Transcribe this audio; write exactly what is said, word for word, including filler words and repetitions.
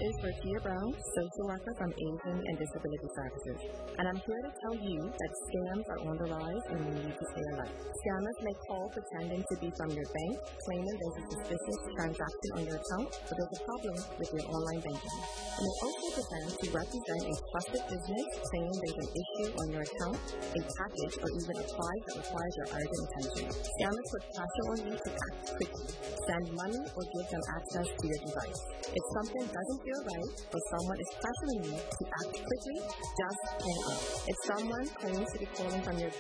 is Bertia Brown, social worker from Aging and Disability Services, and I'm here to tell you that scams are on the rise and we need to stay alert. Scammers may call pretending to be from your bank, claiming there's a suspicious transaction on your account, but there's a problem with your online banking. And they also pretend to represent a trusted business, saying there's an issue on your account, a package, or even a prize that requires your urgent attention. Scammers put pressure on you to act quickly, send money, or give them access to your device. If something doesn't feel right, or someone is pressuring you to act quickly, just hang up. If someone claims to be calling from your